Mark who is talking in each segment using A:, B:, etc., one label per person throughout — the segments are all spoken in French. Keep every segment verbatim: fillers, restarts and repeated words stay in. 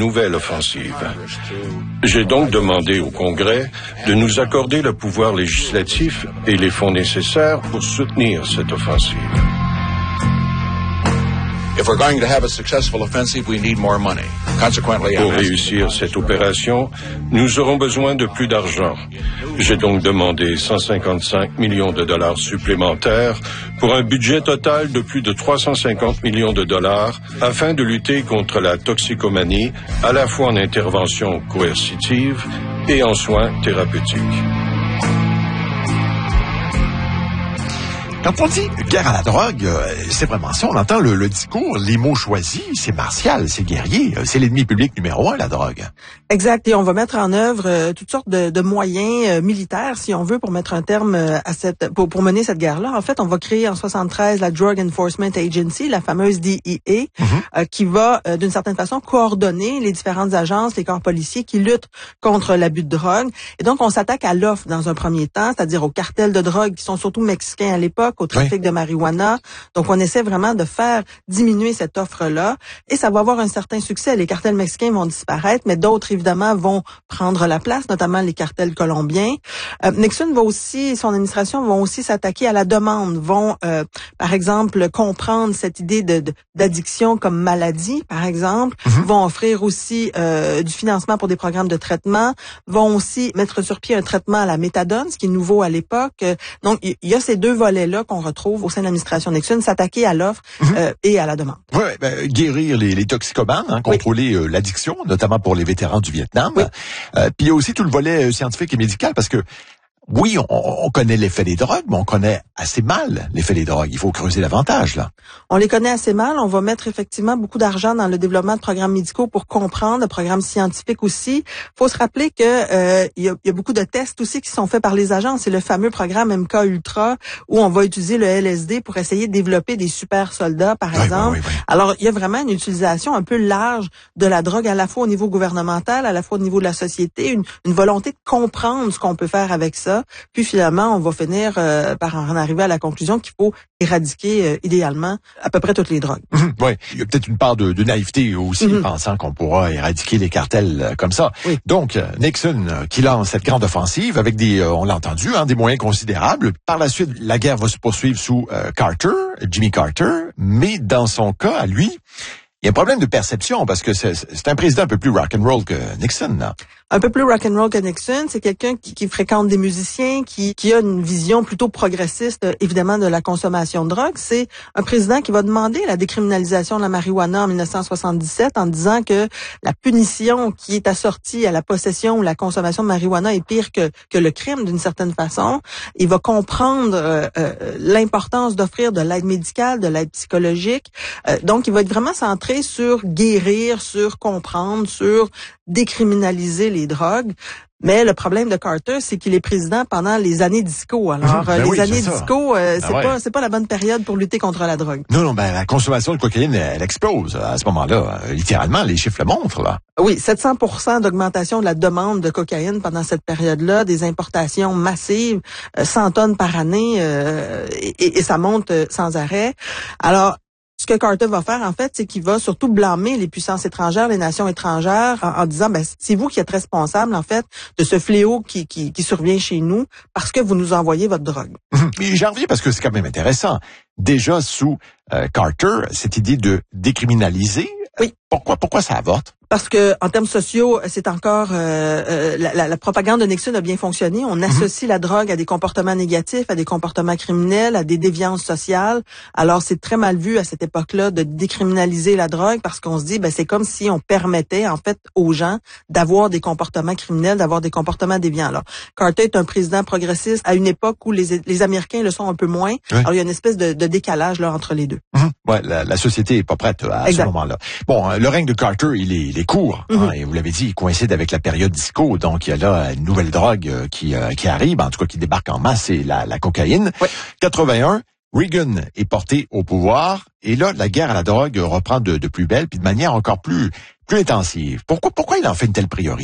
A: nouvelle offensive. J'ai donc demandé au Congrès de nous accorder le pouvoir législatif et les fonds nécessaires pour soutenir cette offensive.
B: If we're going to have a successful offensive, we need more money. Consequently,
A: Pour réussir cette opération, nous aurons besoin de plus d'argent. J'ai donc demandé cent cinquante-cinq millions de dollars supplémentaires pour un budget total de plus de trois cent cinquante millions de dollars afin de lutter contre la toxicomanie, à la fois en intervention coercitive et en soins thérapeutiques.
C: Quand on dit guerre à la drogue, c'est vraiment ça. On entend le, le discours, les mots choisis, c'est martial, c'est guerrier, c'est l'ennemi public numéro un, la drogue.
D: Exact. Et on va mettre en œuvre euh, toutes sortes de, de moyens euh, militaires, si on veut, pour mettre un terme euh, à cette, pour, pour mener cette guerre-là. En fait, on va créer en soixante-treize la Drug Enforcement Agency, la fameuse D E A, mm-hmm. euh, qui va, euh, d'une certaine façon, coordonner les différentes agences, les corps policiers qui luttent contre l'abus de drogue. Et donc, on s'attaque à l'offre dans un premier temps, c'est-à-dire aux cartels de drogue qui sont surtout mexicains à l'époque, au trafic oui. de marijuana. Donc, on essaie vraiment de faire diminuer cette offre-là. Et ça va avoir un certain succès. Les cartels mexicains vont disparaître, mais d'autres, évidemment, vont prendre la place, notamment les cartels colombiens. Euh, Nixon va aussi, son administration vont aussi s'attaquer à la demande, vont, euh, par exemple, comprendre cette idée de, de d'addiction comme maladie, par exemple, mm-hmm. vont offrir aussi euh, du financement pour des programmes de traitement, vont aussi mettre sur pied un traitement à la méthadone, ce qui est nouveau à l'époque. Donc, il y a ces deux volets-là qu'on retrouve au sein de l'administration Nixon, s'attaquer à l'offre mm-hmm. euh, et à la demande.
C: Oui, ben, guérir les, les toxicomanes, hein, contrôler oui. euh, l'addiction, notamment pour les vétérans du Vietnam. Oui. Euh, puis il y a aussi tout le volet euh, scientifique et médical, parce que oui, on, on connaît l'effet des drogues, mais on connaît assez mal l'effet des drogues. Il faut creuser davantage, là.
D: On les connaît assez mal. On va mettre effectivement beaucoup d'argent dans le développement de programmes médicaux pour comprendre, de programmes scientifiques aussi. Il faut se rappeler que euh, il y a, y a beaucoup de tests aussi qui sont faits par les agences. C'est le fameux programme M K Ultra où on va utiliser le L S D pour essayer de développer des super soldats, par
C: oui,
D: exemple.
C: Oui, oui, oui.
D: Alors, il y a vraiment une utilisation un peu large de la drogue, à la fois au niveau gouvernemental, à la fois au niveau de la société, une, une volonté de comprendre ce qu'on peut faire avec ça. Puis finalement, on va finir euh, par en arriver à la conclusion qu'il faut éradiquer euh, idéalement à peu près toutes les drogues.
C: Mmh, oui, il y a peut-être une part de, de naïveté aussi, mmh. pensant qu'on pourra éradiquer les cartels euh, comme ça. Oui. Donc, Nixon euh, qui lance cette grande offensive avec des, euh, on l'a entendu, hein, des moyens considérables. Par la suite, la guerre va se poursuivre sous euh, Carter, Jimmy Carter, mais dans son cas, à lui, il y a un problème de perception parce que c'est, c'est un président un peu plus rock'n'roll que Nixon, là.
D: Un peu plus rock'n'roll que Nixon, c'est quelqu'un qui, qui fréquente des musiciens, qui, qui a une vision plutôt progressiste, évidemment, de la consommation de drogue. C'est un président qui va demander la décriminalisation de la marijuana en dix-neuf cent soixante-dix-sept en disant que la punition qui est assortie à la possession ou la consommation de marijuana est pire que, que le crime d'une certaine façon. Il va comprendre euh, euh, l'importance d'offrir de l'aide médicale, de l'aide psychologique. Euh, donc, il va être vraiment centré sur guérir, sur comprendre, sur décriminaliser les drogues. Mais le problème de Carter, c'est qu'il est président pendant les années disco. Alors,
C: ben
D: les
C: oui,
D: années
C: c'est
D: disco, euh,
C: ben
D: c'est
C: ouais.
D: pas c'est pas la bonne période pour lutter contre la drogue.
C: Non, non, ben la consommation de cocaïne, elle explose à ce moment-là. Littéralement, les chiffres le montrent, là.
D: Oui, sept cents pour cent d'augmentation de la demande de cocaïne pendant cette période-là, des importations massives, euh, cent tonnes par année, euh, et, et ça monte euh, sans arrêt. Alors, ce que Carter va faire, en fait, c'est qu'il va surtout blâmer les puissances étrangères, les nations étrangères, en, en disant, ben, c'est vous qui êtes responsable, en fait, de ce fléau qui, qui, qui survient chez nous parce que vous nous envoyez votre drogue.
C: Mais j'en reviens parce que c'est quand même intéressant. Déjà, sous euh, Carter, cette idée de décriminaliser,
D: oui.
C: pourquoi, pourquoi ça avorte?
D: Parce que en termes sociaux, c'est encore euh, euh, la, la, la propagande de Nixon a bien fonctionné. On associe mm-hmm. la drogue à des comportements négatifs, à des comportements criminels, à des déviances sociales. Alors c'est très mal vu à cette époque-là de décriminaliser la drogue parce qu'on se dit ben c'est comme si on permettait en fait aux gens d'avoir des comportements criminels, d'avoir des comportements déviants. Alors Carter est un président progressiste à une époque où les, les Américains le sont un peu moins. Oui. Alors il y a une espèce de, de décalage là entre les deux.
C: Mm-hmm. Ouais, la, la société est pas prête à exact. Ce moment-là. Bon, le règne de Carter, il est, il est court. Mm-hmm. Hein, et vous l'avez dit, il coïncide avec la période disco. Donc, il y a là une nouvelle drogue euh, qui, euh, qui arrive, en tout cas qui débarque en masse, c'est la, la cocaïne. Ouais. quatre-vingt-un, Reagan est porté au pouvoir. Et là, la guerre à la drogue reprend de, de plus belle, puis de manière encore plus, plus intensive. Pourquoi, pourquoi il en fait une telle priorité?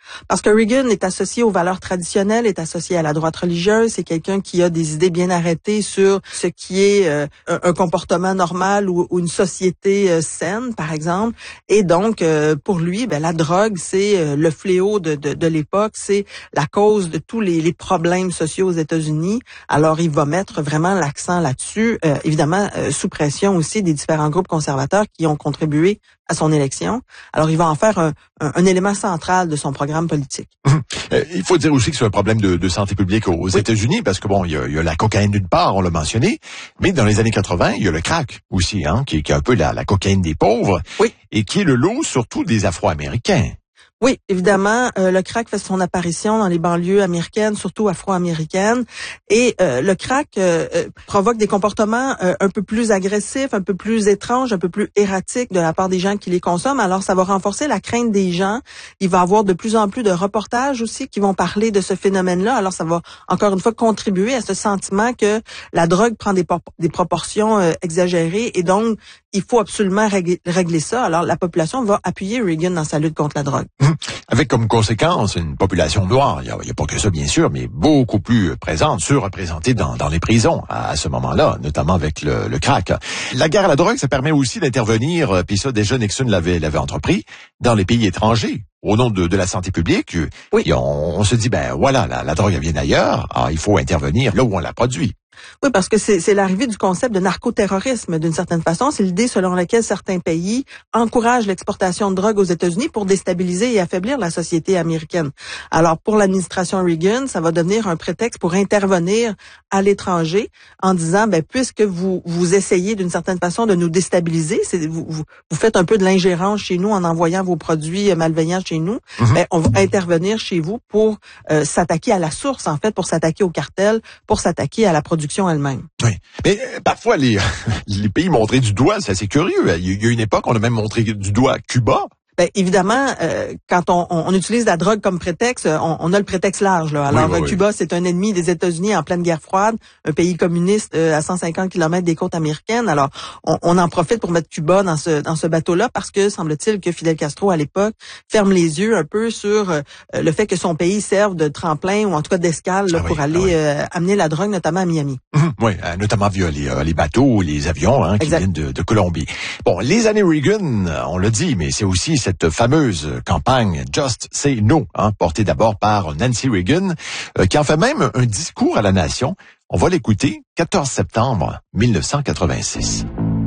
D: Parce que Reagan est associé aux valeurs traditionnelles, est associé à la droite religieuse. C'est quelqu'un qui a des idées bien arrêtées sur ce qui est euh, un, un comportement normal ou, ou une société euh, saine, par exemple. Et donc, euh, pour lui, ben, la drogue, c'est euh, le fléau de, de, de l'époque. C'est la cause de tous les, les problèmes sociaux aux États-Unis. Alors, il va mettre vraiment l'accent là-dessus, euh, évidemment, euh, sous pression aussi des différents groupes conservateurs qui ont contribué à son élection. Alors, il va en faire un, un, un élément central de son programme politique.
C: Euh, il faut dire aussi que c'est un problème de, de santé publique aux
D: oui.
C: États-Unis, parce que bon, il y, a, il y a la cocaïne d'une part, on l'a mentionné, mais dans les années quatre-vingts, il y a le crack aussi, hein, qui, qui est un peu la, la cocaïne des pauvres,
D: oui.
C: et qui est le lot surtout des Afro-Américains.
D: Oui, évidemment, euh, le crack fait son apparition dans les banlieues américaines, surtout afro-américaines, et euh, le crack euh, euh, provoque des comportements euh, un peu plus agressifs, un peu plus étranges, un peu plus erratiques de la part des gens qui les consomment. Alors, ça va renforcer la crainte des gens. Il va y avoir de plus en plus de reportages aussi qui vont parler de ce phénomène-là. Alors, ça va encore une fois contribuer à ce sentiment que la drogue prend des, des proportions euh, exagérées, et donc il faut absolument régler, régler ça. Alors, la population va appuyer Reagan dans sa lutte contre la drogue.
C: Mmh. Avec comme conséquence une population noire, il n'y a, a pas que ça bien sûr, mais beaucoup plus présente, surreprésentée dans, dans les prisons à, à ce moment-là, notamment avec le, le crack. La guerre à la drogue, ça permet aussi d'intervenir, puis ça déjà Nixon l'avait, l'avait entrepris, dans les pays étrangers. Au nom de, de la santé publique, oui. on, on se dit, ben voilà, la, la drogue elle vient d'ailleurs, alors il faut intervenir là où on la produit.
D: Oui, parce que c'est, c'est l'arrivée du concept de narcoterrorisme, d'une certaine façon. C'est l'idée selon laquelle certains pays encouragent l'exportation de drogue aux États-Unis pour déstabiliser et affaiblir la société américaine. Alors, pour l'administration Reagan, ça va devenir un prétexte pour intervenir à l'étranger en disant, ben puisque vous vous essayez d'une certaine façon de nous déstabiliser, c'est, vous, vous, vous faites un peu de l'ingérence chez nous en envoyant vos produits malveillants chez nous, mm-hmm. ben on va intervenir chez vous pour euh, s'attaquer à la source, en fait, pour s'attaquer au cartel, pour s'attaquer à la production elle-même.
C: Oui, mais euh, parfois les les pays montrés du doigt, c'est assez curieux. Il y a une époque, on a même montré du doigt Cuba.
D: Ben, évidemment, euh, quand on, on, on utilise la drogue comme prétexte, on, on a le prétexte large. Là. Alors, oui, oui, Cuba, oui. c'est un ennemi des États-Unis en pleine guerre froide, un pays communiste euh, à cent cinquante kilomètres des côtes américaines. Alors, on, on en profite pour mettre Cuba dans ce dans ce bateau-là parce que, semble-t-il, que Fidel Castro, à l'époque, ferme les yeux un peu sur euh, le fait que son pays serve de tremplin ou en tout cas d'escale là, ah pour oui, aller ah oui. euh, amener la drogue, notamment à Miami. Mmh,
C: oui, euh, notamment via les, euh, les bateaux, les avions hein, qui exact. viennent de, de Colombie. Bon, les années Reagan, on l'a dit, mais c'est aussi cette fameuse campagne Just Say No, hein, portée d'abord par Nancy Reagan, euh, qui en fait même un discours à la nation. On va l'écouter, quatorze septembre mille neuf cent quatre-vingt-six.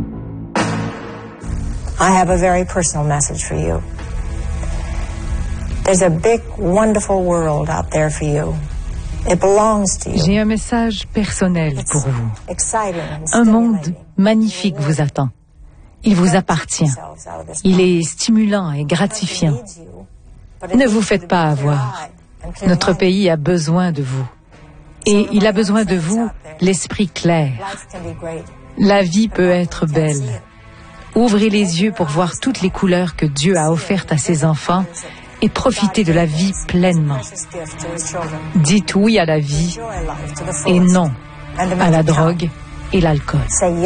E: I have a very personal message for you. There's a big, wonderful world out there for you. It belongs to you.
F: J'ai un message personnel pour vous. Un monde magnifique vous attend. Il vous appartient. Il est stimulant et gratifiant. Ne vous faites pas avoir. Notre pays a besoin de vous. Et il a besoin de vous, l'esprit clair. La vie peut être belle. Ouvrez les yeux pour voir toutes les couleurs que Dieu a offertes à ses enfants et profitez de la vie pleinement. Dites oui à la vie et non à la drogue et l'alcool.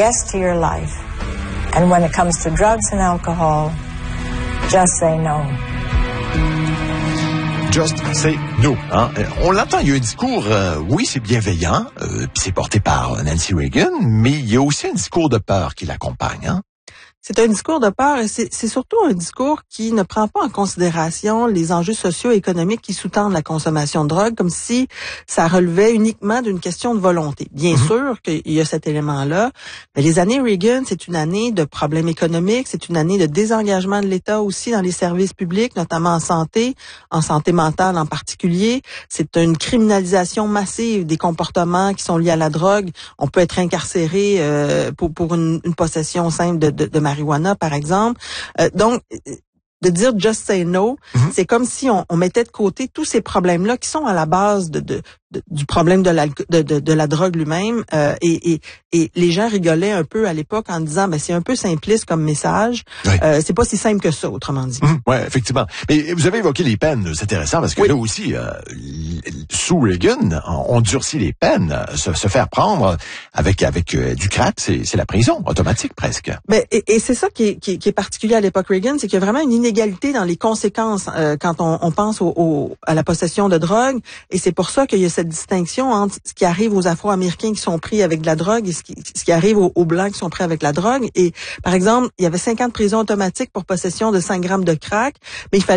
E: And when it comes to drugs and alcohol, just say no.
C: Just say no. Hein? On l'entend, il y a un discours, euh, oui, c'est bienveillant, euh, puis c'est porté par Nancy Reagan, mais il y a aussi un discours de peur qui l'accompagne. Hein?
D: C'est un discours de peur et c'est, c'est surtout un discours qui ne prend pas en considération les enjeux socio-économiques qui sous-tendent la consommation de drogue, comme si ça relevait uniquement d'une question de volonté. Bien mm-hmm. sûr qu'il y a cet élément-là, mais les années Reagan, c'est une année de problèmes économiques, c'est une année de désengagement de l'État aussi dans les services publics, notamment en santé, en santé mentale en particulier. C'est une criminalisation massive des comportements qui sont liés à la drogue. On peut être incarcéré euh, pour, pour une, une possession simple de, de, de marijuana, par exemple. Euh, donc, de dire just say no, mm-hmm. c'est comme si on, on mettait de côté tous ces problèmes-là qui sont à la base de, de, de du problème de la, de, de, de la drogue lui-même. Euh, et, et, et les gens rigolaient un peu à l'époque en disant, ben c'est un peu simpliste comme message. Oui. Euh, c'est pas si simple que ça, autrement dit.
C: Mm-hmm. Ouais, effectivement. Mais vous avez évoqué les peines, c'est intéressant parce que oui. là aussi, euh, sous Reagan, on durcit les peines. Se, se faire prendre avec avec euh, du crack, c'est, c'est la prison automatique presque.
D: Mais et, et c'est ça qui est, qui, qui est particulier à l'époque Reagan, c'est qu'il y a vraiment une inégalité dans les conséquences euh, quand on, on pense au, au, à la possession de drogue. Et c'est pour ça qu'il y a cette distinction entre ce qui arrive aux Afro-Américains qui sont pris avec de la drogue et ce qui, ce qui arrive aux, aux Blancs qui sont pris avec la drogue. Et par exemple, il y avait cinquante prisons automatiques pour possession de cinq grammes de crack, mais il fallait